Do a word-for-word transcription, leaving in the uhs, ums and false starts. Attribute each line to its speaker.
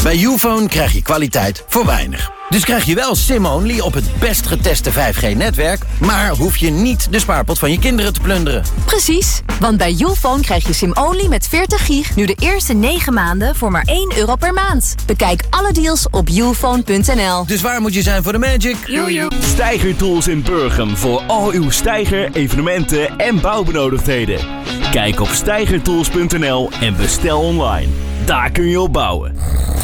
Speaker 1: Bij Youfone krijg je kwaliteit voor weinig. Dus krijg je wel SIM-only op het best geteste vijf G-netwerk... maar hoef je niet de spaarpot van je kinderen te plunderen.
Speaker 2: Precies, want bij Youfone krijg je SIM-only met veertig gig... nu de eerste negen maanden voor maar één euro per maand. Bekijk alle deals op youfone punt n l.
Speaker 1: Dus waar moet je zijn voor de magic?
Speaker 2: Jojo.
Speaker 3: Steiger Tools in Burgum voor al uw steiger, evenementen en bouwbenodigdheden. Kijk op steiger tools punt n l en bestel online. Daar kun je op bouwen.